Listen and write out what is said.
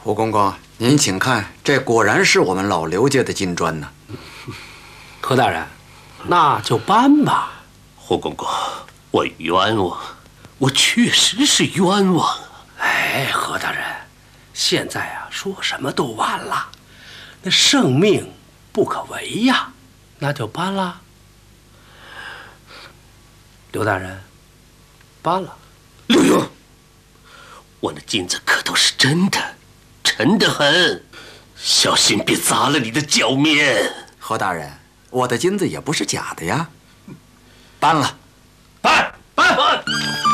胡公公，您请看，这果然是我们老刘家的金砖呢。 何大人，那就搬吧。 胡公公，我冤枉，我确实是冤枉。 哎，何大人，现在啊，说什么都晚了，那圣命不可违呀，那就搬了。刘大人，搬了。 刘墉，我那金子可都是真的，沉得很，小心别砸了你的脚面。 何大人，我的金子也不是假的呀，搬了， 搬。